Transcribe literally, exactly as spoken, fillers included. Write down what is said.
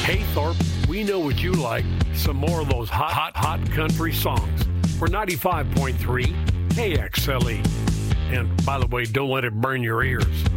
Hey Thorpe, we know what you like. Some more of those hot, hot, hot country songs. For ninety-five point three K X L E. And by the way, don't let it burn your ears.